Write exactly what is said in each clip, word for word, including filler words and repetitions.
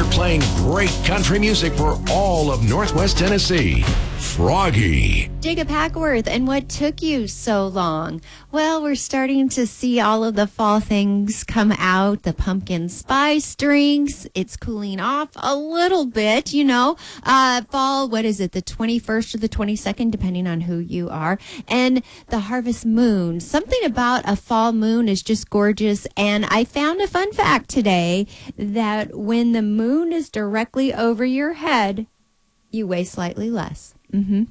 playing great country music for all of Northwest Tennessee. Froggy. Jacob Hackworth, and what took you so long? Well, we're starting to see all of the fall things come out. The pumpkin spice drinks. It's cooling off a little bit, you know. Uh, fall, what is it, the twenty-first or the twenty-second, depending on who you are. And the harvest moon. Something about a fall moon is just gorgeous. And I found a fun fact today that when the moon is directly over your head, you weigh slightly less. Mm-hmm.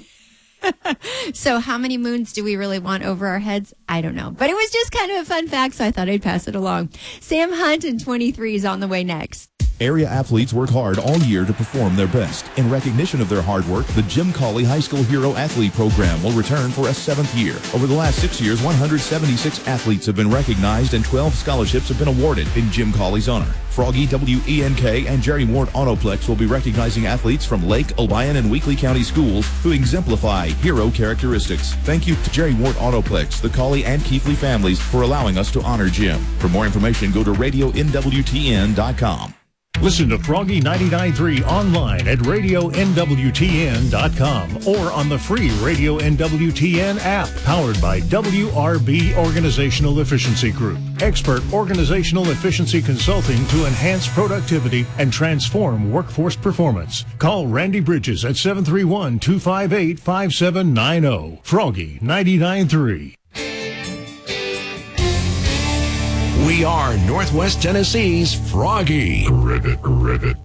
So how many moons do we really want over our heads? I don't know. But it was just kind of a fun fact, so I thought I'd pass it along. Sam Hunt in twenty-three is on the way next. Area athletes work hard all year to perform their best. In recognition of their hard work, the Jim Cawley High School Hero Athlete Program will return for a seventh year. Over the last six years, one hundred seventy-six athletes have been recognized and twelve scholarships have been awarded in Jim Cawley's honor. Froggy, W E N K, and Jerry Ward Autoplex will be recognizing athletes from Lake, Obion, and Weakley County schools who exemplify hero characteristics. Thank you to Jerry Ward Autoplex, the Cawley and Keithley families for allowing us to honor Jim. For more information, go to radio N W T N dot com. Listen to Froggy ninety-nine point three online at radio N W T N dot com or on the free Radio N W T N app, powered by W R B Organizational Efficiency Group. Expert organizational efficiency consulting to enhance productivity and transform workforce performance. Call Randy Bridges at seven three one, two five eight, five seven nine zero. Froggy ninety-nine point three. We are Northwest Tennessee's Froggy. Rivet, rivet.